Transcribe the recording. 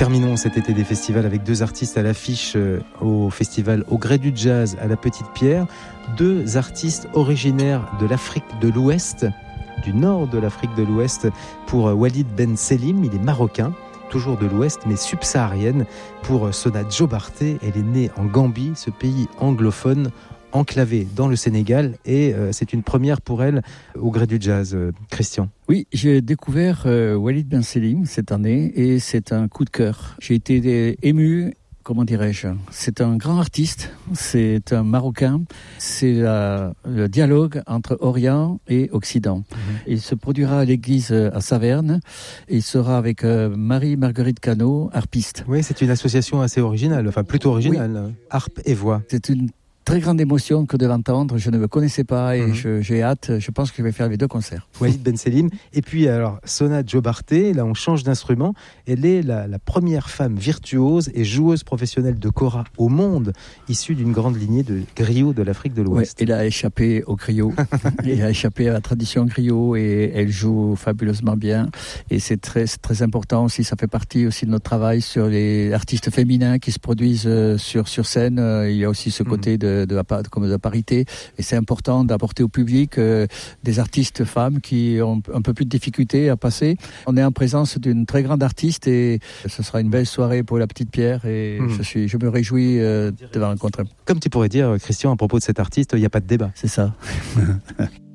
Terminons cet été des festivals avec 2 artistes à l'affiche au festival Au Gré du Jazz à la Petite Pierre. 2 artistes originaires de l'Afrique de l'Ouest, du nord de l'Afrique de l'Ouest, pour Walid Ben Selim, il est marocain, toujours de l'Ouest, mais subsaharienne. Pour Sona Jobarteh, elle est née en Gambie, ce pays anglophone enclavée dans le Sénégal, et c'est une première pour elle au Gré du Jazz. Christian. Oui, j'ai découvert Walid Ben Selim cette année et c'est un coup de cœur. J'ai été ému, comment dirais-je, c'est un grand artiste, c'est un Marocain, c'est le dialogue entre Orient et Occident. Il se produira à l'église à Saverne, il sera avec Marie-Marguerite Cano, harpiste. Oui, c'est une association assez originale, enfin plutôt originale, oui. Harpe et voix. C'est une très grande émotion que de l'entendre, je ne me connaissais pas et j'ai hâte, je pense que je vais faire les 2 concerts. Walid Ben Selim, et puis alors Sona Jobarteh, là on change d'instrument, elle est la première femme virtuose et joueuse professionnelle de kora au monde, issue d'une grande lignée de griots de l'Afrique de l'Ouest. Ouais, elle a échappé au griot, elle a échappé à la tradition griot et elle joue fabuleusement bien et c'est très important aussi, ça fait partie aussi de notre travail sur les artistes féminins qui se produisent sur scène, il y a aussi ce côté de la parité et c'est important d'apporter au public des artistes femmes qui ont un peu plus de difficultés à passer. On est en présence d'une très grande artiste et ce sera une belle soirée pour la Petite Pierre et je me réjouis de la rencontrer. Comme tu pourrais dire, Christian, à propos de cet artiste, il n'y a pas de débat. C'est ça.